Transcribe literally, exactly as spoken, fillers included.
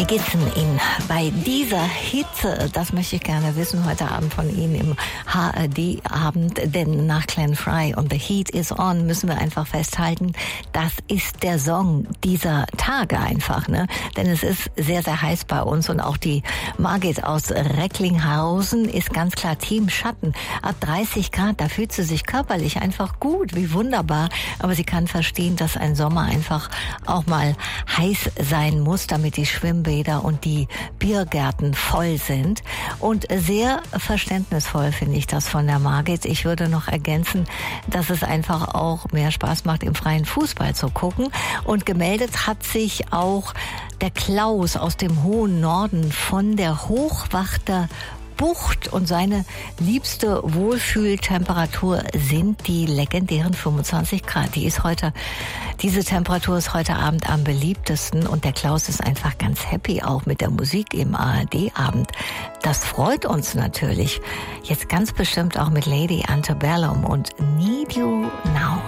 Wie geht's denn Ihnen bei dieser Hitze? Das möchte ich gerne wissen heute Abend von Ihnen im H R D-Abend. Denn nach Glenn Frey und The Heat is On müssen wir einfach festhalten, das ist der Song dieser Tage einfach, ne? Denn es ist sehr, sehr heiß bei uns und auch die Margit aus Recklinghausen ist ganz klar Team Schatten. Ab dreißig Grad, da fühlt sie sich körperlich einfach gut, wie wunderbar. Aber sie kann verstehen, dass ein Sommer einfach auch mal heiß sein muss, damit die Schwimmbäder und die Biergärten voll sind. Und sehr verständnisvoll finde ich das von der Margit. Ich würde noch ergänzen, dass es einfach auch mehr Spaß macht, im freien Fußball zu gucken. Und gemeldet hat sich auch der Klaus aus dem hohen Norden von der Hochwachter Bucht und seine liebste Wohlfühltemperatur sind die legendären fünfundzwanzig Grad. Die ist heute, diese Temperatur ist heute Abend am beliebtesten und der Klaus ist einfach ganz happy auch mit der Musik im A R D-Abend. Das freut uns natürlich. Jetzt ganz bestimmt auch mit Lady Antebellum und Need You Now.